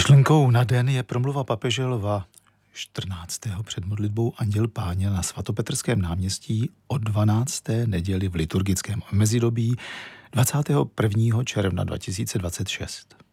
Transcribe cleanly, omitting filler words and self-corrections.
Myšlenkou na den je promluva papeže Lva 14. před modlitbou Anděl Páně na svatopetrském náměstí o 12. neděli v liturgickém mezidobí 21. června 2026.